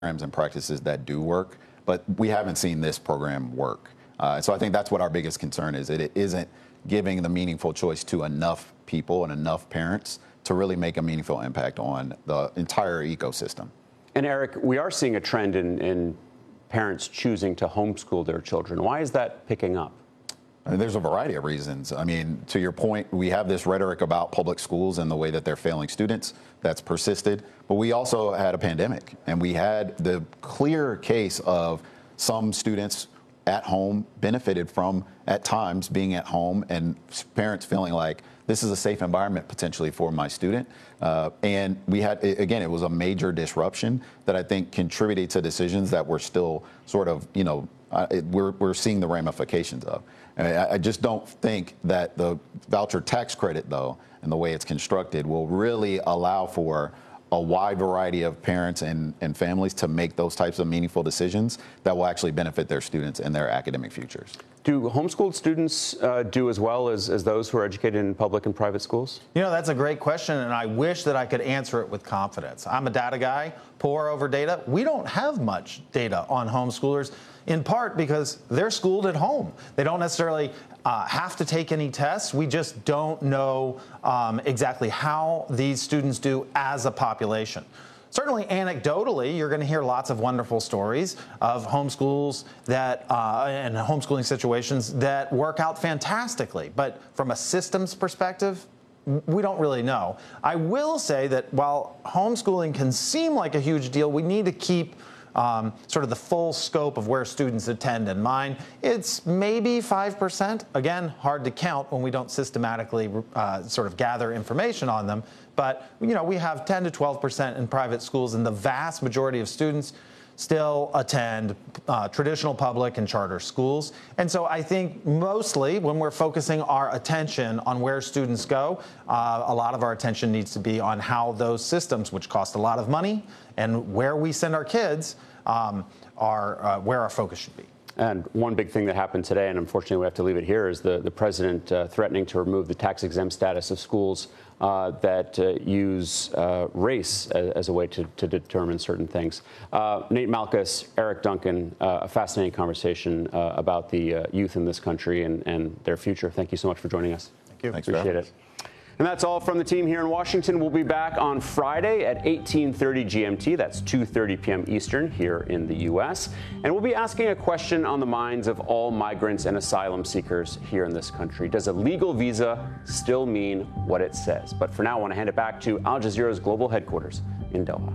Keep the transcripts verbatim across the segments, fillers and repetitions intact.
programs and practices that do work, but we haven't seen this program work. Uh, so I think that's what our biggest concern is, that it isn't giving the meaningful choice to enough people and enough parents to really make a meaningful impact on the entire ecosystem. And Eric, we are seeing a trend in, in parents choosing to homeschool their children. Why is that picking up? I mean, there's a variety of reasons. I mean, to your point, we have this rhetoric about public schools and the way that they're failing students. That's persisted. But we also had a pandemic, and we had the clear case of some students at home benefited from, at times, being at home and parents feeling like this is a safe environment potentially for my student. Uh, and we had, again, it was a major disruption that I think contributed to decisions that we're still sort of, you know, uh, it, we're, we're seeing the ramifications of. I, I just don't think that the voucher tax credit, though, and the way it's constructed will really allow for a wide variety of parents and, and families to make those types of meaningful decisions that will actually benefit their students and their academic futures. Do homeschooled students uh, do as well as, as those who are educated in public and private schools? You know, that's a great question, and I wish that I could answer it with confidence. I'm a data guy, pour over data. We don't have much data on homeschoolers, in part because they're schooled at home. They don't necessarily uh, have to take any tests. We just don't know um, exactly how these students do as a population. Certainly, anecdotally, you're going to hear lots of wonderful stories of homeschools that uh, and homeschooling situations that work out fantastically. But from a systems perspective, we don't really know. I will say that while homeschooling can seem like a huge deal, we need to keep Um, sort of the full scope of where students attend in mind. It's maybe five percent. Again, hard to count when we don't systematically uh, sort of gather information on them. But, you know, we have ten to twelve percent in private schools, and the vast majority of students still attend uh, traditional public and charter schools. And so I think mostly when we're focusing our attention on where students go, uh, a lot of our attention needs to be on how those systems, which cost a lot of money, and where we send our kids um, are uh, where our focus should be. And one big thing that happened today, and unfortunately we have to leave it here, is the, the president uh, threatening to remove the tax-exempt status of schools uh, that uh, use uh, race as, as a way to, to determine certain things. Uh, Nate Malkus, Eric Duncan, uh, a fascinating conversation uh, about the uh, youth in this country and, and their future. Thank you so much for joining us. Thank you. Thanks, Appreciate it. And that's all from the team here in Washington. We'll be back on Friday at eighteen thirty G M T. That's two thirty p m Eastern here in the U S. And we'll be asking a question on the minds of all migrants and asylum seekers here in this country. Does a legal visa still mean what it says? But for now, I want to hand it back to Al Jazeera's global headquarters in Doha.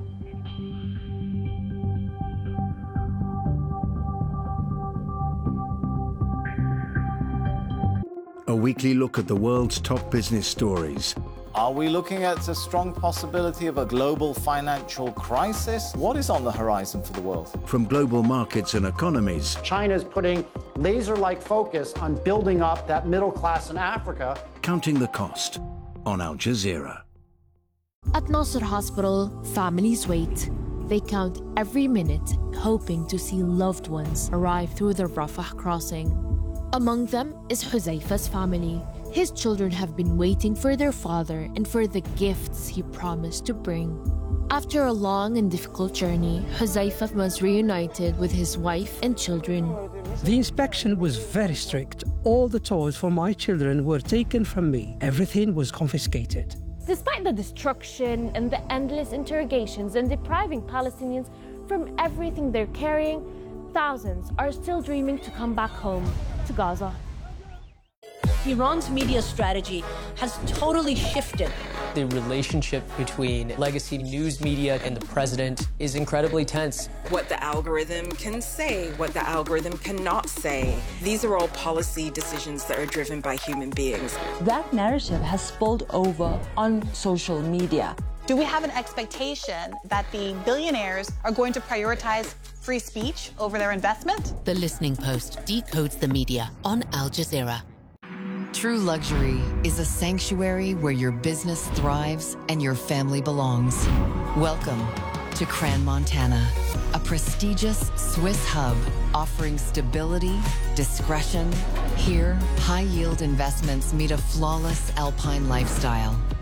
A weekly look at the world's top business stories. Are we looking at a strong possibility of a global financial crisis? What is on the horizon for the world? From global markets and economies. China is putting laser-like focus on building up that middle class in Africa. Counting the cost on Al Jazeera. At Nasser Hospital, families wait. They count every minute, hoping to see loved ones arrive through the Rafah crossing. Among them is Huzaifa's family. His children have been waiting for their father and for the gifts he promised to bring. After a long and difficult journey, Huzaifa was reunited with his wife and children. The inspection was very strict. All the toys for my children were taken from me. Everything was confiscated. Despite the destruction and the endless interrogations and depriving Palestinians from everything they're carrying, thousands are still dreaming to come back home to Gaza. Iran's media strategy has totally shifted. The relationship between legacy news media and the president is incredibly tense. What the algorithm can say, what the algorithm cannot say. These are all policy decisions that are driven by human beings. That narrative has spilled over on social media. Do we have an expectation that the billionaires are going to prioritize free speech over their investment? The Listening Post decodes the media on Al Jazeera. True luxury is a sanctuary where your business thrives and your family belongs. Welcome to Cran, Montana, a prestigious Swiss hub offering stability, discretion. Here, high-yield investments meet a flawless alpine lifestyle.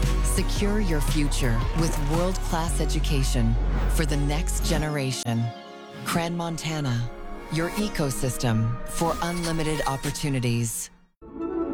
Secure your future with world-class education for the next generation. Cran Montana, your ecosystem for unlimited opportunities.